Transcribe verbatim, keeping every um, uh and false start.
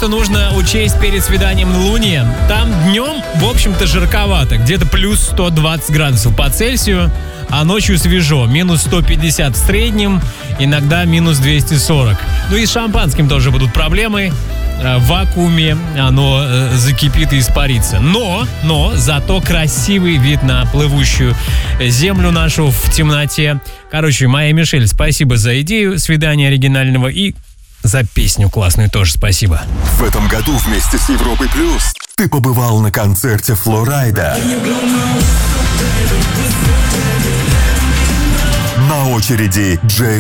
что нужно учесть перед свиданием на Луне. Там днем, в общем-то, жарковато. Где-то плюс сто двадцать градусов по Цельсию, а ночью свежо. Минус сто пятьдесят в среднем, иногда минус двести сорок. Ну и с шампанским тоже будут проблемы. В вакууме оно э, закипит и испарится. Но, но, зато красивый вид на плывущую землю нашу в темноте. Короче, моя Мишель, спасибо за идею свидания оригинального и за песню классную тоже спасибо. В этом году вместе с Европой Плюс ты побывал на концерте Фло Райда. На очереди Джей